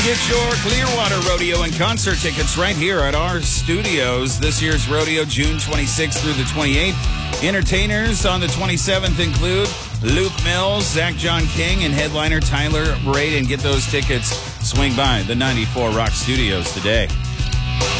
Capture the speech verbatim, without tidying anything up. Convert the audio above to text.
Get your Clearwater Rodeo and concert tickets right here at our studios. This year's rodeo, June twenty-sixth through the twenty-eighth. Entertainers on the twenty-seventh include Luke Mills, Zach John King, and headliner Tyler Braden. Get those tickets. Swing by the ninety-four Rock Studios today.